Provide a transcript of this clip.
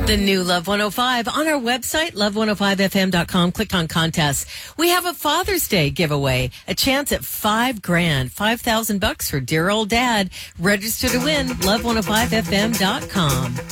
The new Love 105 on our website, love105fm.com. Click on contests. We have a Father's Day giveaway, a chance at $5,000, $5,000 for dear old dad. Register to win, love105fm.com.